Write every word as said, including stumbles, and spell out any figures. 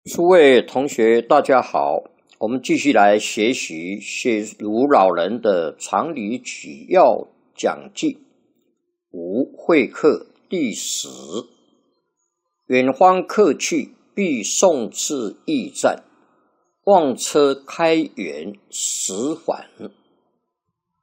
诸位同学，大家好，我们继续来学习谢儒老人的常理举要讲记五会客第十。远方客去，必送至驿站。望车开元始缓。